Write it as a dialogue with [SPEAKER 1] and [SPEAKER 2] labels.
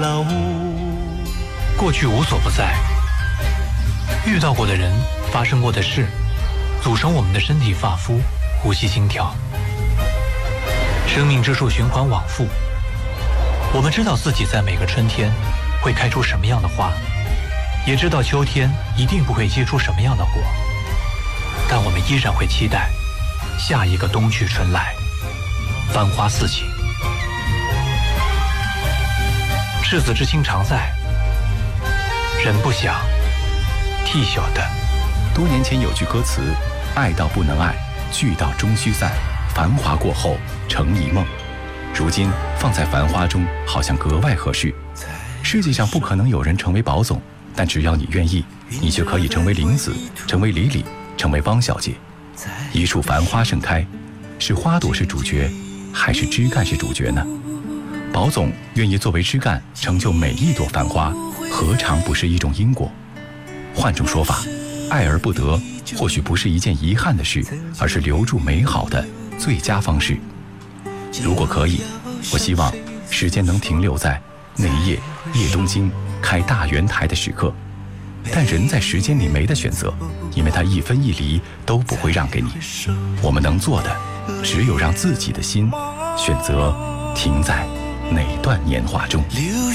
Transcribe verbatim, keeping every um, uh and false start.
[SPEAKER 1] 过去无所不在，遇到过的人，发生过的事，组成我们的身体发肤、呼吸心跳。生命之树循环往复，我们知道自己在每个春天会开出什么样的花，也知道秋天一定不会结出什么样的果，但我们依然会期待下一个冬去春来，繁花似锦。赤子之心常在，人不想，替晓得。
[SPEAKER 2] 多年前有句歌词：爱到不能爱，聚到终须散，繁华过后成一梦。如今放在繁花中，好像格外合适。世界上不可能有人成为宝总，但只要你愿意，你就可以成为林子，成为李李，成为汪小姐。一束繁花盛开，是花朵是主角，还是枝干是主角呢？宝总愿意作为枝干成就每一朵繁花，何尝不是一种因果？换种说法，爱而不得，或许不是一件遗憾的事，而是留住美好的最佳方式。如果可以，我希望时间能停留在那一夜叶东京开大圆台的时刻。但人在时间里没得选择，因为他一分一厘都不会让给你。我们能做的，只有让自己的心选择停在哪段年华中。